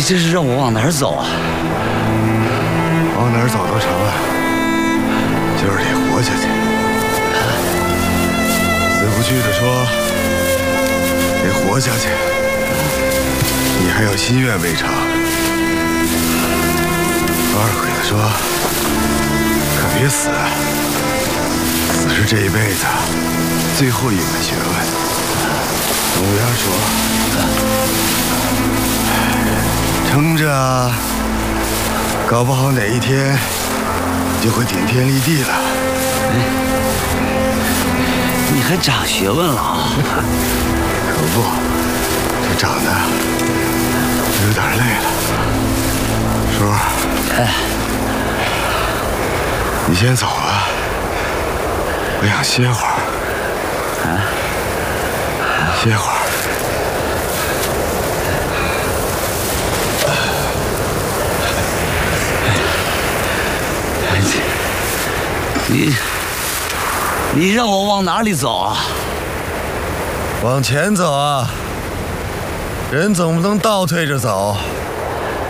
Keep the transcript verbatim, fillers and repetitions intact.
这是让我往哪儿走啊？ 往哪儿走都成啊，就是得活下去。死不去的说，得活下去。你还有心愿未偿。二鬼子说，可别死，死是这一辈子最后一门学问。董无涯说，撑着啊，搞不好哪一天就会顶天立地了。 你还长学问了啊？ 可不，这长得有点累了。叔， 哎， 你先走吧，我想歇会儿。 啊？ 歇会儿。 你你让我往哪里走啊？ 往前走啊！人总不能倒退着走。